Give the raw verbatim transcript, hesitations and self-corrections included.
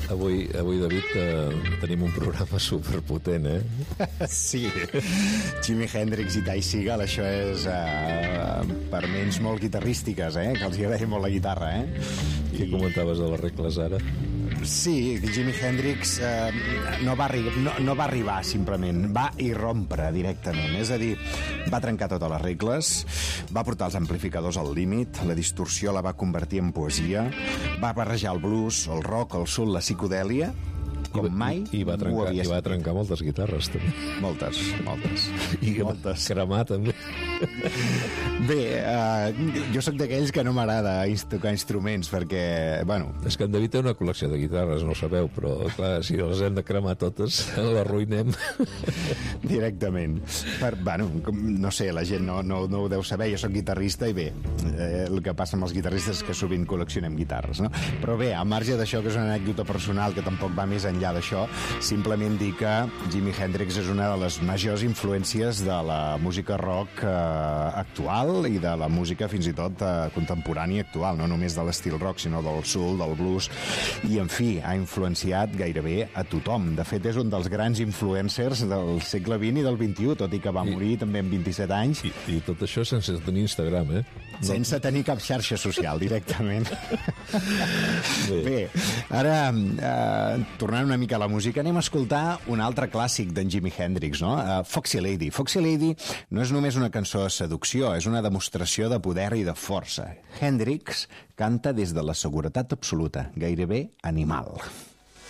Avui, avui David, eh, tenim un programa superpotent, eh? Sí, Jimi Hendrix i Ty Segall, això és uh, per ments molt guitarrístiques, eh? Que els agrada molt la guitarra, eh? Què comentaves de les regles ara? Sí, Jimi Hendrix eh, no, va arri no, no va arribar simplement, va irrompre directament, és a dir, va trencar totes les regles, va portar els amplificadors al límit, la distorsió la va convertir en poesia, va barrejar el blues, el rock, el soul, la psicodèlia, com mai I, i va trencar, i va trencar moltes guitarres, també. Moltes, moltes. I moltes. cremar, també. Bé, uh, jo sóc d'aquells que no m'agrada tocar instruments perquè, bueno... És que en David té una col·lecció de guitarres, no ho sabeu, però, clar, si les hem de cremar totes, l'arruïnem. Directament. Per, bueno, no sé, la gent no, no, no ho deu saber, jo sóc guitarrista i bé, eh, el que passa amb els guitarristes és que sovint col·leccionem guitarres, no? Però bé, a marge d'això, que és una anècdota personal que tampoc va més enllà d'això, simplement dir que Jimi Hendrix és una de les majors influències de la música rock eh, actual i de la música fins i tot eh, contemporània actual, no només de l'estil rock, sinó del soul, del blues, i en fi, ha influenciat gairebé a tothom. De fet, és un dels grans influencers del segle vint i del vint-i-u, tot i que va I, morir també amb vint-i-set anys. I, I tot això sense tenir Instagram, eh? No. Sense tenir cap xarxa social, directament. Bé. Bé, ara, eh, tornant una mica a la música, anem a escoltar un altre clàssic d'en Jimi Hendrix, no? Uh, Foxy Lady. Foxy Lady no és només una cançó de seducció, és una demostració de poder i de força. Hendrix canta des de la seguretat absoluta, gairebé animal.